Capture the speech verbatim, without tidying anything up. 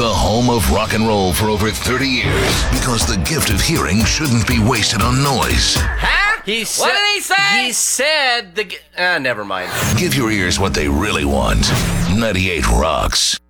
the home of rock and roll for over thirty years. Because the gift of hearing shouldn't be wasted on noise. Huh? He sa- what did he say? He said the... G- ah, never mind. Give your ears what they really want. ninety-eight Rocks.